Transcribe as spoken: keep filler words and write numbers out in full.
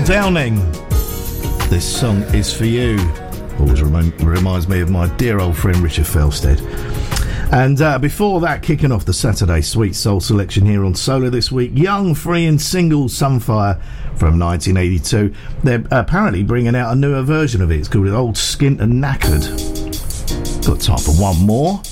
Downing. This song is for you. Always remi- reminds me of my dear old friend Richard Felstead. And uh, before that, kicking off the Saturday Sweet Soul selection here on Solar this week, Young, Free and Single Sunfire from nineteen eighty-two. They're apparently bringing out a newer version of it. It's called Old Skint and Knackered. Got time for one more.